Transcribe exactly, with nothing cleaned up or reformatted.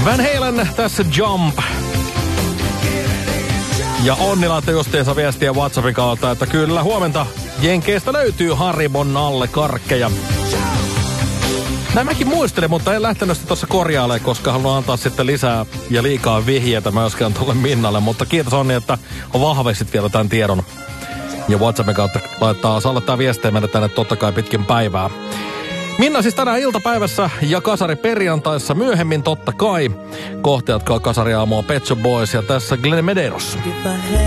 Van Halen, tässä Jump. Ja Onnilaitte justiinsa viestiä WhatsAppin kautta, että kyllä huomenta Jenkeistä löytyy Haribon alle karkkeja. Näin mäkin muistelin, mutta en lähtenyt sitä tuossa korjailemaan, koska haluan antaa sitten lisää ja liikaa vihjeitä myöskään tuolle Minnalle. Mutta kiitos Onni, että on vahvistit vielä tämän tiedon. Ja WhatsAppin kautta laittaa, saa laittaa viestejä meille tänne totta kai pitkin päivää. Minna siis tänään iltapäivässä ja Kasari perjantaissa myöhemmin totta kai. Kohta jatkaa Kasari aamua Pet Shop Boys ja tässä Glenn Medeiros.